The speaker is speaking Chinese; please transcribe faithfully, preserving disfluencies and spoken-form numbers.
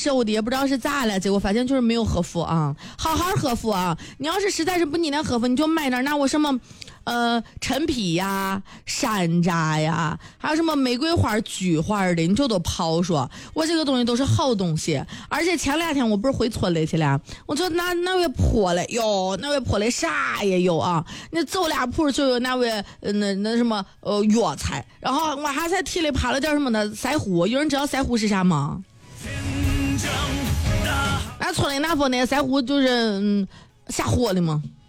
瘦的，也不知道是咋了，结果发现就是没有和服啊，好好和服啊！你要是实在是不念和服，你就买点那我什么。呃，陈皮呀、山楂呀，还有什么玫瑰花、菊花的，你就都抛说，我这个东西都是好东西。而且前两天我不是回村里去了，我就那那位坡嘞，哟，那位坡嘞啥也有啊。那走两步就有那位呃那那什么呃药材，然后我还在地里爬了点什么的腮胡，有人知道腮胡是啥吗？那村里那坡那腮胡就是嗯下火的吗？